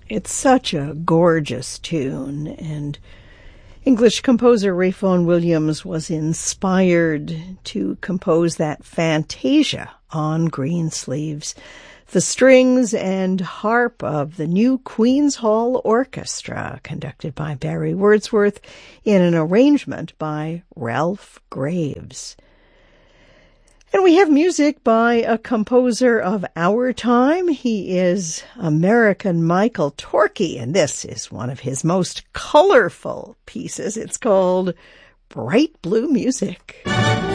It's such a gorgeous tune, and English composer Ralph Vaughan Williams was inspired to compose that Fantasia on Greensleeves, the strings and harp of the new Queen's Hall Orchestra, conducted by Barry Wordsworth in an arrangement by Ralph Graves. And we have music by a composer of our time. He is American Michael Torke, and this is one of his most colorful pieces. It's called Bright Blue Music.